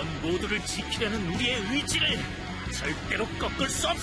사람 모두를 지키려는 우리의 의지를 절대로 꺾을 수 없어!